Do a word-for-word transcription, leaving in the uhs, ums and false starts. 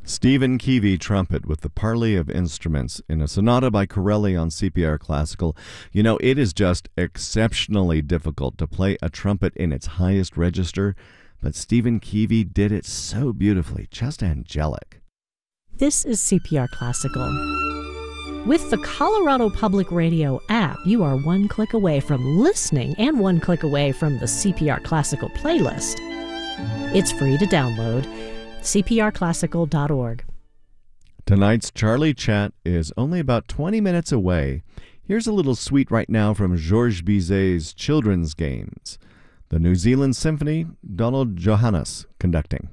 Stephen Keevy trumpet with the parley of instruments in a sonata by Corelli on C P R Classical. You know, it is just exceptionally difficult to play a trumpet in its highest register, but Stephen Keevy did it so beautifully, just angelic. This is C P R Classical. With the Colorado Public Radio app, you are one click away from listening and one click away from the C P R Classical playlist. It's free to download. C P R classical dot org. Tonight's Charlie Chat is only about twenty minutes away. Here's a little suite right now from Georges Bizet's Children's Games. The New Zealand Symphony, Donald Johannes conducting.